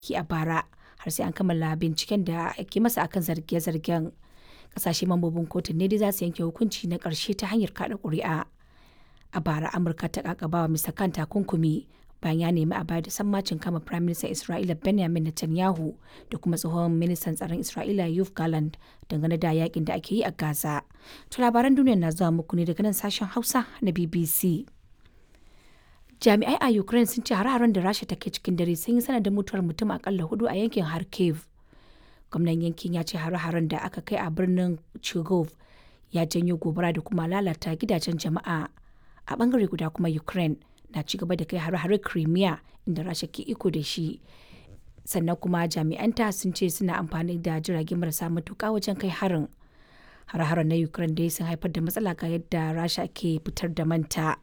ki a bara har sai an kammala binciken da ake masa akan zarge-zargen. Kasashe mambobin kotun ne dai za su yanke hukunci na ƙarshe ta hanyar kaɗa ƙuri'a. A bara Amurka ta ƙaƙabawa Mr. Khan takunkumi bayan ya nemi a bayar da sammacin kama Prime Minister Isra'ila Benjamin Netanyahu da kuma tsohon ministan tsaron Isra'ila Yoav Gallant dangane da yakin da ake yi a Gaza. To labaran duniya na zuwa muku ne daga nan sashen Hausa na BBC. Jami'ai a Ukraine sun ce hare-haren da Rasha take cikin dare sun yi sanadin mutuwar mutum akalla 4 a yankin Kharkiv. Gwamnan yankin ya ce hare-haren da aka kai a birnin Chigov ya janyo gobara da kuma lalata gidajen jama'a. A bangare guda kuma Ukraine na ci gaba da kai hare-hare Crimea inda Rasha ke iko da shi. Sannan kuma jami'anta sun ce suna amfani da jirage marasa matuƙa wajen kai harin. Hare-haren na Ukraine dai sun haifar da matsala ga yadda Rasha ke fitar da manta.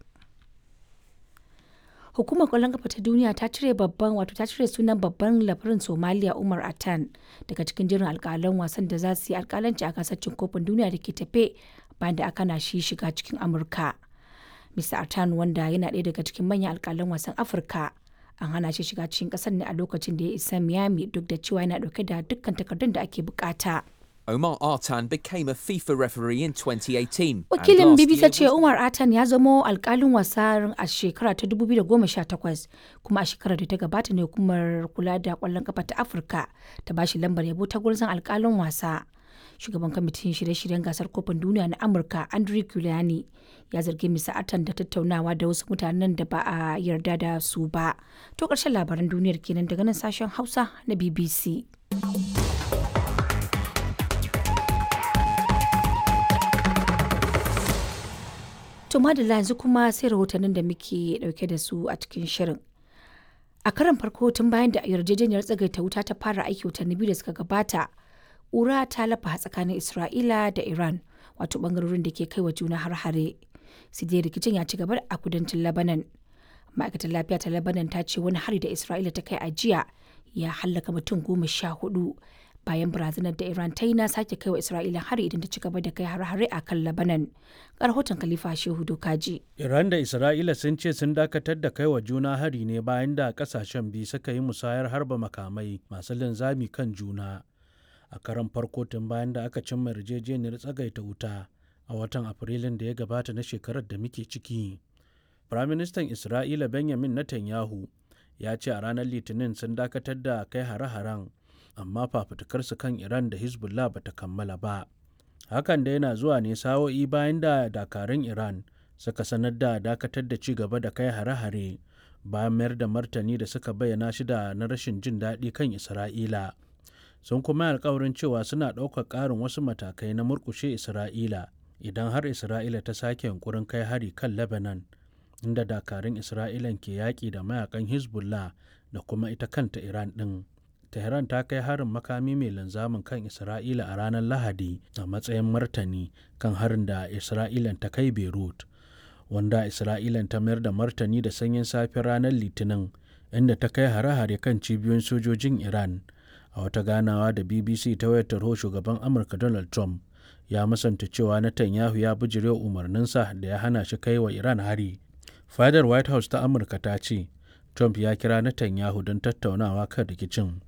Hukumar kwallon kafa ta duniya ta cire sunan babban labarin Somalia Umar Atan daga cikin jirin alƙalan wasan da za su yi alƙalanci a gasar cin kofin duniya da ke tafe bayan da aka na shi shiga cikin Amurka. Mr. Atan wanda yana ɗaya daga cikin manyan alƙalan wasan Afirka an hana shi shiga cikin ƙasar ne a lokacin da ya isa Miami duk da cewa yana ɗauke da dukkan takardun da ake bukata. Omar Artan became a FIFA referee in 2018. Wakilin BBC ce Umar Artan ya zamo alkalin wasa a shekara ta 2018 kuma a shekarar da ta gabata ne hukumar kula da kwallon kafa ta Afirka ta bashi lambar yabo ta gurzon alkalin wasa. Shugaban kwamitin shirye-shiryen gasar kofin duniya na Amurka Andrew Giuliani ya zargi Mr. Artan da tattaunawa da wasu mutanen da ba a yarda da su ba. To ƙarshen labaran duniyar kenan daga nan sashen Hausa na BBC. To madalla yanzu kuma sai rahotannin da muke dauke da su a cikin shirin. A karan farko tun bayan da yarjejeniyar tsagaita wuta ta fara aiki watanni biyu da suka gabata, ƙura ta lafa tsakanin Isra'ila da Iran, wato bangarorin da ke kai wa juna har-hare. Sai dai rikicin ya ci gaba a kudancin Lebanon. Ma'aikatar lafiya ta Lebanon ta ce wani hari da Isra'ila ta kai a jiya ya hallaka mutum 14 bayan barazanar da Iran ta yi na sake kai wa Isra'ila hari idan ta ci gaba da kai har-hare a kan Lebanon. Rahoton Khalifa Shehu Dokaji. Iran da Isra'ila sun ce sun dakatar da kai wa juna hari ne bayan da kasashen biyu suka yi musayar harba makamai masu linzami kan juna. A karan farko tun bayan da aka cimma yarjejeniyar tsagaita wuta a watan Afrilun da ya gabata na shekarar da muke ciki. Firaministan Isra'ila Benjamin Netanyahu ya ce a ranar Litinin sun dakatar da kai hare-haren, amma fafutukarsu kan Iran da Hezbollah ba ta kammala ba. Hakan da yana zuwa ne sa'o'i bayan da dakarun Iran suka sanar da dakatar da ci gaba da kai hare-hare bayan mayar da martani da suka bayyana shi da na rashin jin daɗi kan Isra'ila. Sun kuma yi alkawarin cewa suna ɗaukar ƙarin wasu matakai na murƙushe Isra'ila idan har Isra'ila ta sake yunkurin kai hari kan Lebanon, inda dakarun Isra'ilan ke yaƙi da mayakan Hezbollah da kuma ita kanta Iran ɗin. Tehran ta kai harin makami mai linzamin kan Isra'ila a ranar Lahadi a matsayin martani kan harin da Isra'ilan ta kai Beirut, wanda Isra'ilan ta mayar da martani da sanyin safe ranar Litinin, inda ta kai hare-hare kan cibiyoyin sojojin Iran. A wata ganawa da BBC ta wayar tarho, shugaban Amurka Donald Trump ya musanta cewa Netanyahu ya bijirewa umarninsa da ya hana shi kai wa Iran hari. Fadar White House ta Amurka ta ce Trump ya kira Netanyahu don tattaunawa kan rikicin.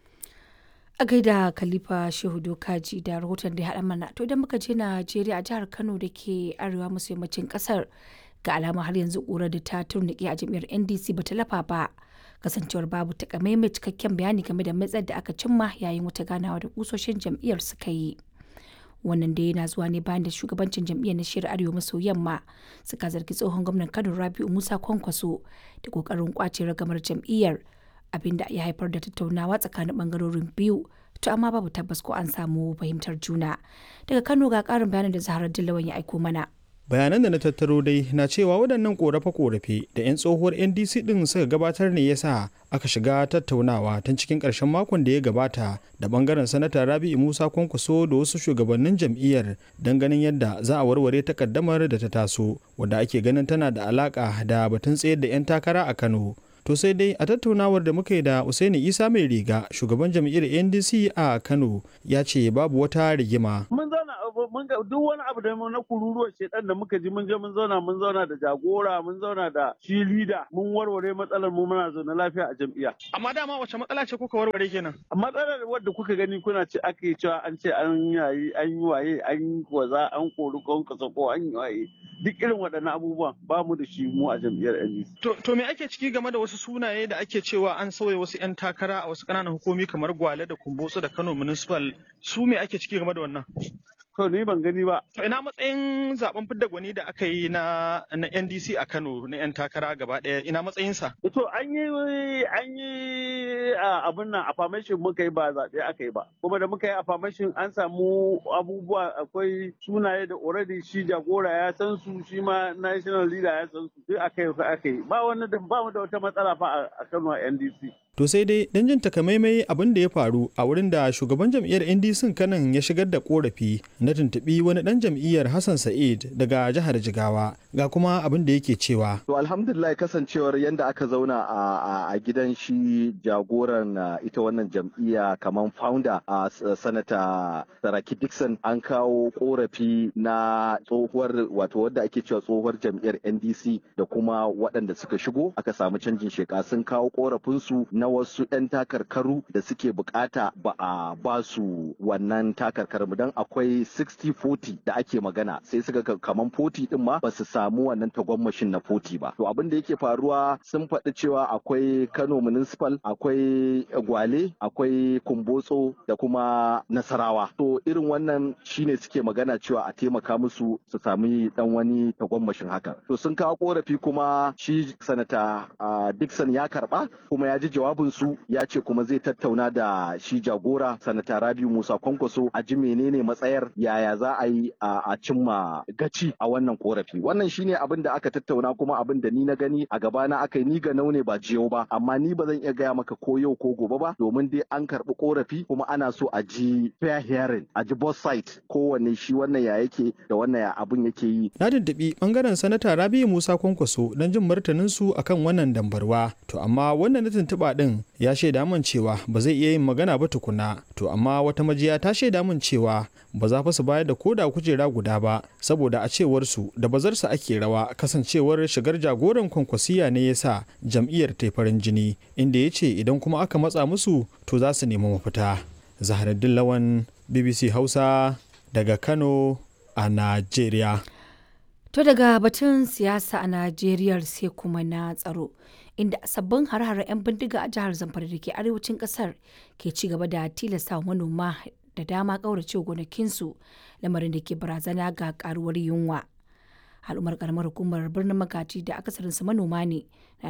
A gaida Khalifa Shehu Dokaji da rahoton da ya haɗa mana. To idan muka je Najeriya, a jihar Kano da ke arewa maso yammacin ƙasar, ga alama har yanzu ƙurar da ta turnike a jam'iyyar NDC ba ta lafa ba, kasancewar babu takamaimai cikakken bayani game da matsayar da aka cimma yayin wata ganawa da kusoshin jam'iyyar suka yi. Wannan da yana zuwa ne bayan da shugabancin jam'iyyar na shiyar arewa maso yamma suka zargi tsohon gwamnan Kano Rabi'u Musa Kwankwaso da ƙoƙarin kwace ragamar jam'iyyar, abin da ya haifar da tattaunawa tsakanin bangarorin biyu, to amma babu tabbas ko an samu fahimtar juna. Daga Kano ga ƙarin bayanin da Zaharar Dillawan ya aiko mana. Bayanan da na tattaro dai na cewa waɗannan ƙorafe-ƙorafe da 'yan tsohuwar NDC ɗin suka gabatar ne ya sa aka shiga tattaunawa tun cikin ƙarshen makon da ya gabata da ɓangaren sanata Rabi'u Musa Kwankwaso da wasu shugabannin jam'iyyar don ganin yadda za a warware takaddamar da ta taso, wadda ake ganin tana da alaƙa da batun tsayar da 'yan takara a Kano. To sai dai a tattaunawar da muka yi da Usaini Isa mai riga, shugaban jam'iyyar NDC a Kano, ya ce babu wata rigima. Mun zauna mun ga duk wani abu da na kururuwar shedan da muka ji mun je mun zauna da jagora, mun zauna da shi leader, mun warware matsalar mu muna zaune lafiya a jam'iyya. Amma dama wace matsala ce kuka warware kenan? Matsalar wadda kuka gani kuna ce ake cewa an ce an yayi an yi waye an yi kwaza an kori kasa ko an yi waye duk irin waɗannan abubuwan ba mu da shi mu a jam'iyyar NDC. To me ake ciki game da wasu sunaye da ake cewa an sauya wasu 'yan takara a wasu ƙananan hukumi kamar Gwale da Kumbotso da Kano Municipal, su me ake ciki game da wannan? To ni ban gani ba. To ina matsayin zaben fidda gwani da aka yi na NDC a Kano na 'yan takara gaba ɗaya, ina matsayinsa? To an yi abin nan affirmation muka yi ba zaɓe aka yi ba. Kuma da muka yi affirmation an samu abubuwa, akwai sunaye da already shi jagora ya san su, shi ma national leader ya san su, duk aka yi. Ba mu da wata matsala fa a Kano a NDC. To sai dai dan jin takamaimai abin da ya faru a wurin da shugaban jam'iyyar NDC kanan ya shigar da korafi na tuntubi wani dan jam'iyyar Hassan Sa'id daga jihar Jigawa ga kuma abin da yake cewa. To alhamdulillah kasancewar yanda aka zauna a gidan shi jagoran ita wannan jam'iyya kaman founder a sanata Saraki Dixon an kawo korafi na tsohuwar wato wadda ake cewa tsohuwar jam'iyyar NDC da kuma waɗanda suka shigo aka samu canjin sheka sun kawo korafinsu na wasu 'yan takarkaru da suke bukata ba a ba su wannan takarkaru don akwai 60-40 da ake magana sai suka kaman 40 din ma ba su samu wannan tagwammashin na 40 ba. To abin da yake faruwa sun faɗi cewa akwai Kano Municipal, akwai Gwale, akwai Kumbotso da kuma Nasarawa. To irin wannan shine suke magana cewa a taimaka musu su sami dan wani tagwammashin haka. To sun kawo korafi kuma shi sanata Dixon ya karba kuma ya ji jawabinsu ya ce kuma zai tattauna da shi jagora sanata Rabiu Musa Kwankwaso a ji menene matsayar yaya za a yi a cimma gaci a wannan korafi. Wannan shine abin da aka tattauna kuma abin da ni na gani a gabana aka yi, ni ga naune ba jiyo ba, amma ni ba zan iya gaya maka ko yau ko gobe ba domin dai an karɓi korafi kuma ana so a ji fair hearing, a ji both side kowanne shi wannan ya yake da wannan ya abin yake yi. Na tuntuɓi bangaren sanata Rabiu Musa Kwankwaso don jin martanin su akan wannan dambarwa, to amma wannan na tuntuɓa din ya shaida min cewa ba zai iya yin magana ba tukuna. To amma wata majiya ta shaida min cewa ba za fa su bayar da koda kujera guda ba saboda a cewar su da bazarsa ake rawa, kasancewar shigar jagoran Kwankwasiya ne yasa jam'iyyar ta farin jini, inda ya ce idan kuma aka matsa musu to za su nemi mafita. Zaharaddin Lawan, BBC Hausa daga Kano a Najeriya. To daga batun siyasa a Najeriya sai kuma na tsaro, inda sabbin har-haren 'yan bindiga a jihar Zamfara da ke arewacin kasar ke ci gaba da tilasta manoma da dama ƙaurace gonakinsu, lamarin da ke barazana ga karuwar yunwa. Al'ummar karamar hukumar birnin Magaji da akasarinsu manoma ne na